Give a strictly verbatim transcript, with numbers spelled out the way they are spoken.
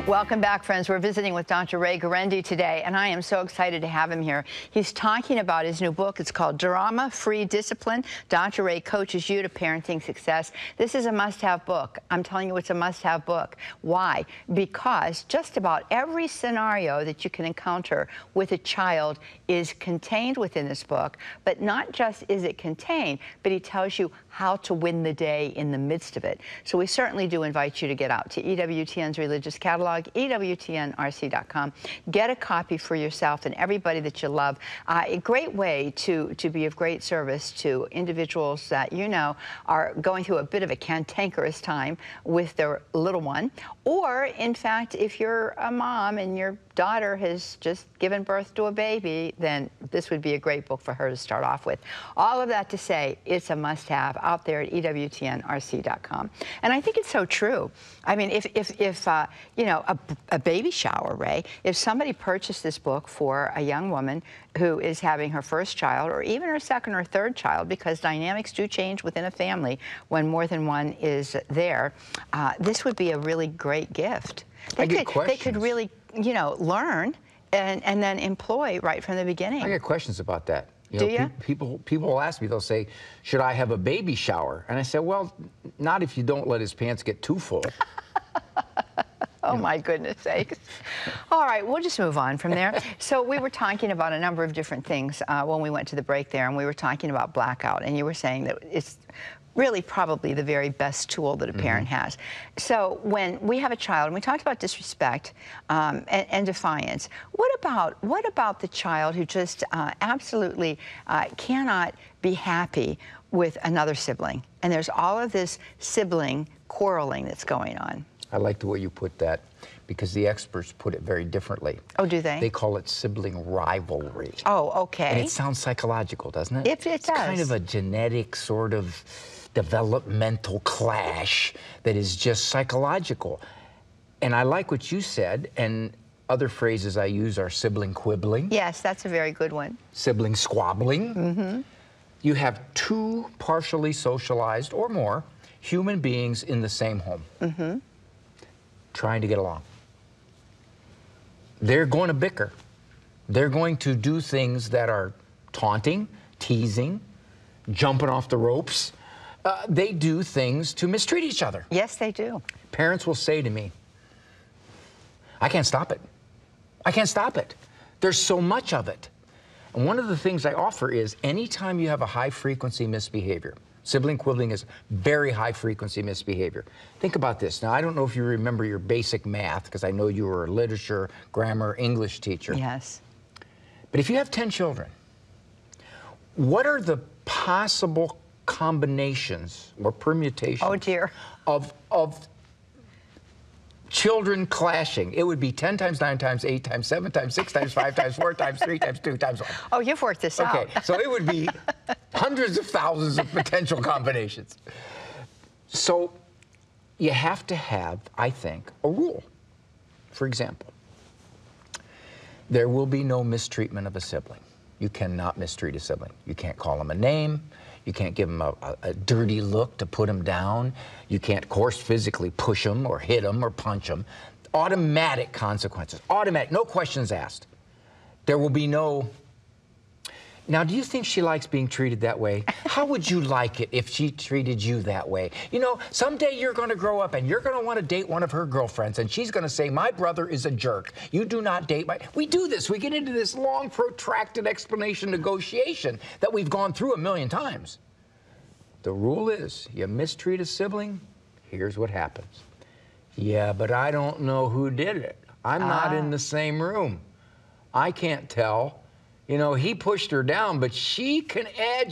Welcome back, friends. We're visiting with Doctor Ray Guarendi today, and I am so excited to have him here. He's talking about his new book. It's called Drama-Free Discipline. Doctor Ray coaches you to parenting success. This is a must-have book. I'm telling you, it's a must-have book. Why? Because just about every scenario that you can encounter with a child is contained within this book, but not just is it contained, but he tells you how to win the day in the midst of it. So we certainly do invite you to get out to E W T N's Religious Catalog, E W T N R C dot com. Get a copy for yourself and everybody that you love. Uh, a great way to, to be of great service to individuals that you know are going through a bit of a cantankerous time with their little one. Or, in fact, if you're a mom and your daughter has just given birth to a baby, then this would be a great book for her to start off with. All of that to say, it's a must-have out there at E W T N R C dot com. And I think it's so true. I mean, if, if, if uh, you know, a, a baby shower, Ray, if somebody purchased this book for a young woman who is having her first child or even her second or third child, because dynamics do change within a family when more than one is there, uh, this would be a really great gift. They I get could, questions. They could really, you know, learn and, and then employ right from the beginning. I get questions about that. You Do know, you? Pe people, people will ask me, they'll say, should I have a baby shower? And I say, well, not if you don't let his pants get too full. Oh, my goodness sakes. All right, we'll just move on from there. So we were talking about a number of different things uh, when we went to the break there, and we were talking about blackout, and you were saying that it's really probably the very best tool that a parent mm-hmm. has. So when we have a child, and we talked about disrespect um, and, and defiance, what about, what about the child who just uh, absolutely uh, cannot be happy with another sibling? And there's all of this sibling quarreling that's going on. I like the way you put that, because the experts put it very differently. Oh, do they? They call it sibling rivalry. Oh, okay. And it sounds psychological, doesn't it? It, it it's does. kind of a genetic sort of developmental clash that is just psychological. And I like what you said, and other phrases I use are sibling quibbling. Yes, that's a very good one. Sibling squabbling. Mm-hmm. You have two partially socialized or more human beings in the same home. Mm-hmm. Trying to get along. They're going to bicker. They're going to do things that are taunting, teasing, jumping off the ropes. Uh, they do things to mistreat each other. Yes, they do. Parents will say to me, I can't stop it. I can't stop it. There's so much of it. And one of the things I offer is anytime you have a high-frequency misbehavior, sibling quibbling is very high-frequency misbehavior. Think about this. Now, I don't know if you remember your basic math, because I know you were a literature, grammar, English teacher. Yes. But if you have ten children, what are the possible combinations or permutations oh, dear. Of, of children clashing? It would be ten times, nine times, eight times, seven times, six times, five times, four times, three times, two times one. Oh, you've worked this okay, out. Okay, so it would be hundreds of thousands of potential combinations. So you have to have, I think, a rule. For example, there will be no mistreatment of a sibling. You cannot mistreat a sibling. You can't call them a name. You can't give them a, a, a dirty look to put them down. You can't, of course, physically push them or hit them or punch them. Automatic consequences. Automatic, no questions asked. There will be no... Now, do you think she likes being treated that way? How would you like it if she treated you that way? You know, someday you're going to grow up and you're going to want to date one of her girlfriends, and she's going to say, my brother is a jerk. You do not date my... We do this. We get into this long, protracted explanation negotiation that we've gone through a million times. The rule is, you mistreat a sibling, here's what happens. Yeah, but I don't know who did it. I'm ah. not in the same room. I can't tell. You know, he pushed her down, but she can edge